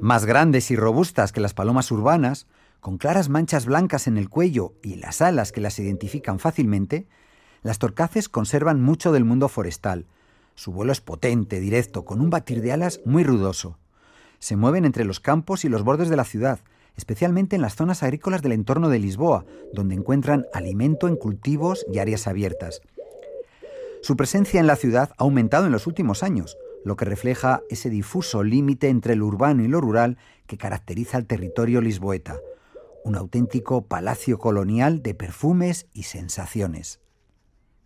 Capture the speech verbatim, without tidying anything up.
Más grandes y robustas que las palomas urbanas, con claras manchas blancas en el cuello y las alas que las identifican fácilmente, las torcaces conservan mucho del mundo forestal. Su vuelo es potente, directo, con un batir de alas muy ruidoso. Se mueven entre los campos y los bordes de la ciudad, especialmente en las zonas agrícolas del entorno de Lisboa, donde encuentran alimento en cultivos y áreas abiertas. Su presencia en la ciudad ha aumentado en los últimos años, lo que refleja ese difuso límite entre lo urbano y lo rural que caracteriza al territorio lisboeta, un auténtico palacio colonial de perfumes y sensaciones.